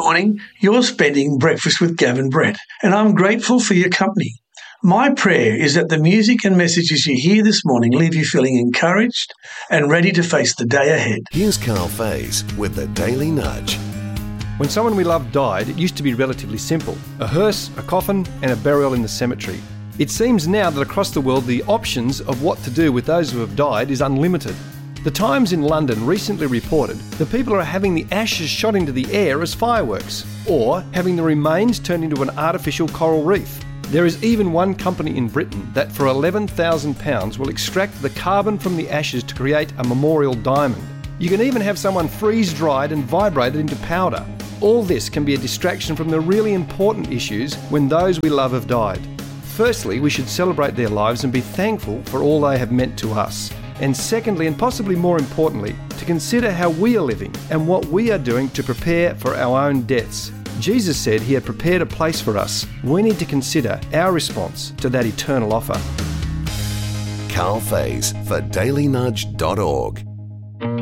morning. You're spending breakfast with Gavin Brett, and I'm grateful for your company. My prayer is that the music and messages you hear this morning leave you feeling encouraged and ready to face the day ahead. Here's Carl Faze with the Daily Nudge. When someone we loved died, it used to be relatively simple. A hearse, a coffin, and a burial in the cemetery. It seems now that across the world the options of what to do with those who have died is unlimited. The Times in London recently reported that people are having the ashes shot into the air as fireworks, or having the remains turned into an artificial coral reef. There is even one company in Britain that for £11,000 will extract the carbon from the ashes to create a memorial diamond. You can even have someone freeze-dried and vibrated into powder. All this can be a distraction from the really important issues when those we love have died. Firstly, we should celebrate their lives and be thankful for all they have meant to us. And secondly, and possibly more importantly, to consider how we are living and what we are doing to prepare for our own deaths. Jesus said he had prepared a place for us. We need to consider our response to that eternal offer. Carl Faze for dailynudge.org.